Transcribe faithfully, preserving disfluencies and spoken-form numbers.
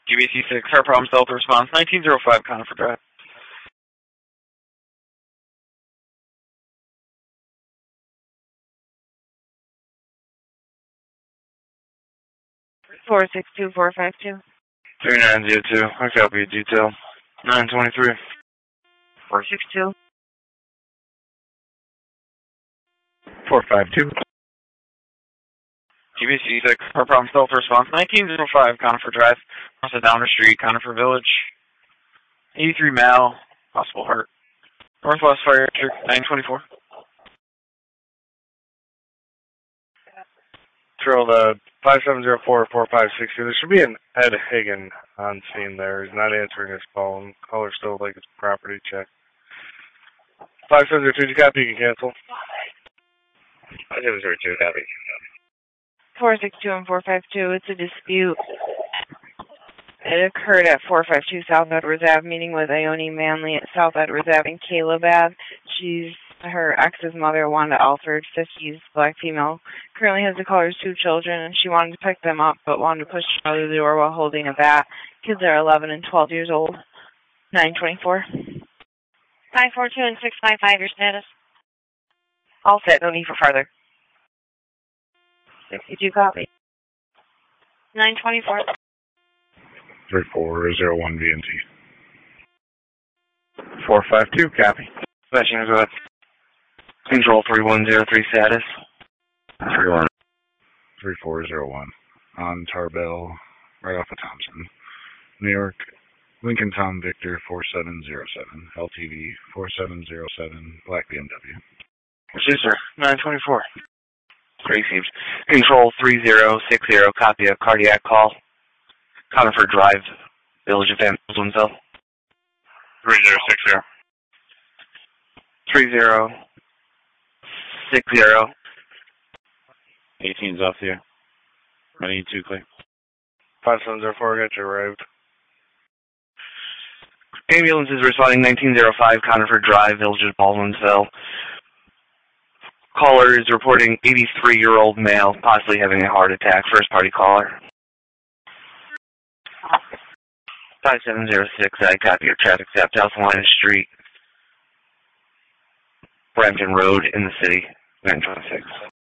G B C six, car problem, Delta response, nineteen oh five, Conifer Drive. four six two, four five two. three nine zero two, I copy detail. nine twenty-three. four six two. four five two. G B C six, car problem, Delta response, nineteen oh five, Conifer Drive, across Downer Street, Conifer Village. eighty-three male, possible heart. Northwest Fire District, nine twenty-four. Trail uh, five seven zero four, four five six two. There should be an Ed Hagen on scene there. He's not answering his phone. Caller still would like his property check. five seven zero two, you copy, you can cancel. five seven zero two, copy. four six two and four five two. It's a dispute. It occurred at four five two South Edwards Avenue, meeting with Ione Manley at South Edwards Avenue, Caleb Ave. She's her ex's mother, Wanda Alford, fifties, black female. Currently has the caller's two children, and she wanted to pick them up, but wanted to push out of the door while holding a bat. Kids are eleven and twelve years old. nine twenty-four. five four two and six five five, your status? All set, no need for further. sixty-two copy. nine twenty-four. three four zero one V N T. four five two, copy. Dispatching, go ahead. Control three one zero three status. three one. three four zero one. On Tarbell, right off of Thompson. New York, Lincoln Tom Victor four seven zero seven. L T V four seven zero seven. Black B M W. Yes, sir. nine twenty-four. Received. Control three zero six zero, copy a cardiac call. Conifer Drive, Village of Amstelville. three zero six zero. three zero six zero. eighteen's off the air. I need two clear. five seven zero four, got you arrived. Ambulance is responding nineteen oh five, Conifer Drive, Village of Baldwinsville. Caller is reporting eighty-three-year-old male, possibly having a heart attack. First party caller. five seven zero six, I copy your traffic stop, Alphalina Street, Brampton Road in the city, nine twenty-six.